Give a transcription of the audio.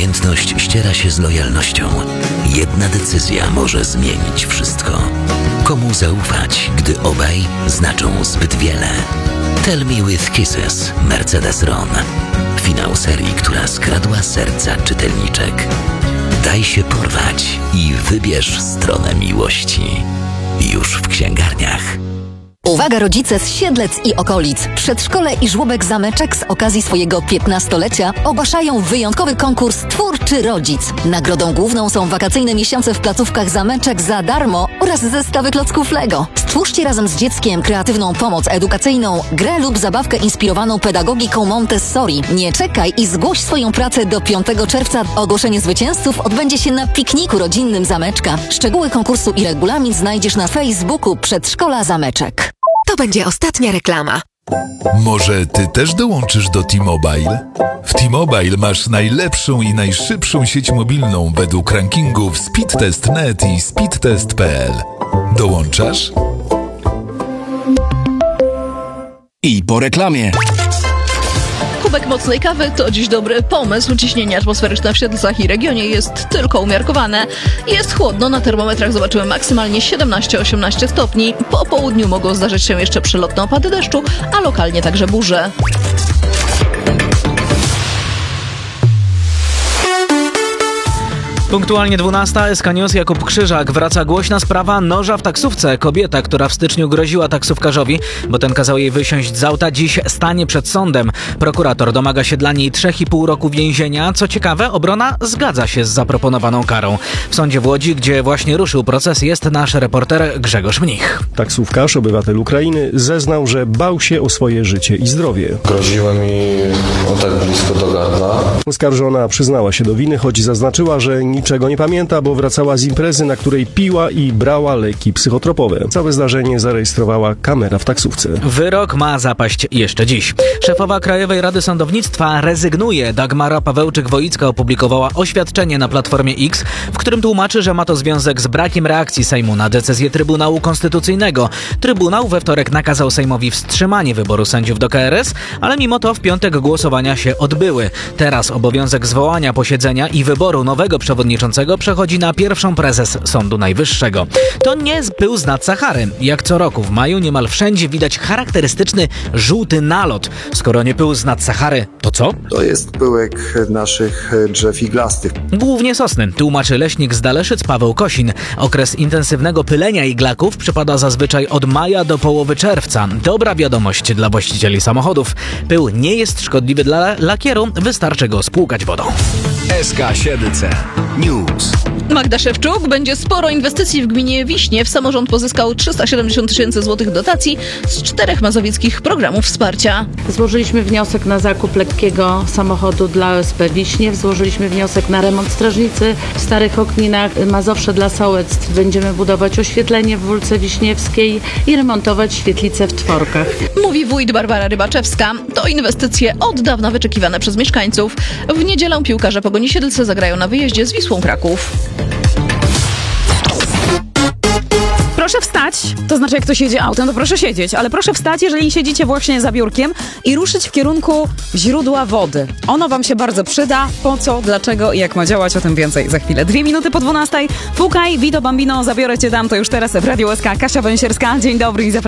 Umiejętność ściera się z lojalnością. Jedna decyzja może zmienić wszystko. Komu zaufać, gdy obaj znaczą zbyt wiele? Tell Me With Kisses, Mercedes Ron. Finał serii, która skradła serca czytelniczek. Daj się porwać i wybierz stronę miłości. Już w księgarniach. Uwaga rodzice z Siedlec i okolic! Przedszkole i żłobek Zameczek z okazji swojego 15-lecia ogłaszają wyjątkowy konkurs Twórczy Rodzic. Nagrodą główną są wakacyjne miesiące w placówkach Zameczek za darmo oraz zestawy klocków Lego. Stwórzcie razem z dzieckiem kreatywną pomoc edukacyjną, grę lub zabawkę inspirowaną pedagogiką Montessori. Nie czekaj i zgłoś swoją pracę do 5 czerwca. Ogłoszenie zwycięzców odbędzie się na pikniku rodzinnym Zameczka. Szczegóły konkursu i regulamin znajdziesz na Facebooku Przedszkola Zameczek. To będzie ostatnia reklama. Może ty też dołączysz do T-Mobile? W T-Mobile masz najlepszą i najszybszą sieć mobilną według rankingów Speedtest.net i Speedtest.pl. Dołączasz? I po reklamie. Kubek mocnej kawy to dziś dobry pomysł. Ciśnienie atmosferyczne w Siedlcach i regionie jest tylko umiarkowane. Jest chłodno, na termometrach zobaczymy maksymalnie 17-18 stopni. Po południu mogą zdarzyć się jeszcze przelotne opady deszczu, a lokalnie także burze. Punktualnie 12, SK News, Jakub Krzyżak. Wraca głośna sprawa noża w taksówce. Kobieta, która w styczniu groziła taksówkarzowi, bo ten kazał jej wysiąść z auta, dziś stanie przed sądem. Prokurator domaga się dla niej 3,5 roku więzienia. Co ciekawe, obrona zgadza się z zaproponowaną karą. W sądzie w Łodzi, gdzie właśnie ruszył proces, jest nasz reporter Grzegorz Mnich. Taksówkarz, obywatel Ukrainy, zeznał, że bał się o swoje życie i zdrowie. Groziły mi o tak blisko do gardła. Oskarżona przyznała się do winy, choć zaznaczyła, że niczego nie pamięta, bo wracała z imprezy, na której piła i brała leki psychotropowe. Całe zdarzenie zarejestrowała kamera w taksówce. Wyrok ma zapaść jeszcze dziś. Szefowa Krajowej Rady Sądownictwa rezygnuje. Dagmara Pawełczyk-Woicka opublikowała oświadczenie na Platformie X, w którym tłumaczy, że ma to związek z brakiem reakcji Sejmu na decyzję Trybunału Konstytucyjnego. Trybunał we wtorek nakazał Sejmowi wstrzymanie wyboru sędziów do KRS, ale mimo to w piątek głosowania się odbyły. Teraz obowiązek zwołania posiedzenia i wyboru nowego przewodniczącego przechodzi na pierwszą prezes Sądu Najwyższego. To nie pył z nad Sahary. Jak co roku w maju niemal wszędzie widać charakterystyczny żółty nalot. Skoro nie pył z nad Sahary, to co? To jest pyłek naszych drzew iglastych. Głównie sosny, tłumaczy leśnik z Daleszyc Paweł Kosin. Okres intensywnego pylenia iglaków przypada zazwyczaj od maja do połowy czerwca. Dobra wiadomość dla właścicieli samochodów. Pył nie jest szkodliwy dla lakieru, wystarczy go spłukać wodą. SK Siedlce News. Magda Szewczuk. Będzie sporo inwestycji w gminie Wiśniew. Samorząd pozyskał 370 000 złotych dotacji z 4 mazowieckich programów wsparcia. Złożyliśmy wniosek na zakup lekkiego samochodu dla OSP Wiśniew. Złożyliśmy wniosek na remont strażnicy w Starych Okninach. Mazowsze dla sołectw. Będziemy budować oświetlenie w Wólce Wiśniewskiej i remontować świetlice w Tworkach. Mówi wójt Barbara Rybaczewska. To inwestycje od dawna wyczekiwane przez mieszkańców. W niedzielę piłkarze Pogoni Siedlce zagrają na wyjeździe z Wisłą Kraków. Proszę wstać, to znaczy jak ktoś jedzie autem, to proszę siedzieć, ale proszę wstać, jeżeli siedzicie właśnie za biurkiem i ruszyć w kierunku źródła wody. Ono wam się bardzo przyda. Po co, dlaczego i jak ma działać, o tym więcej za chwilę. 2 minuty po 12. Pukaj, Vito Bambino, zabiorę cię tam, to już teraz w Radiu SK. Kasia Węsierska, dzień dobry i zapraszam.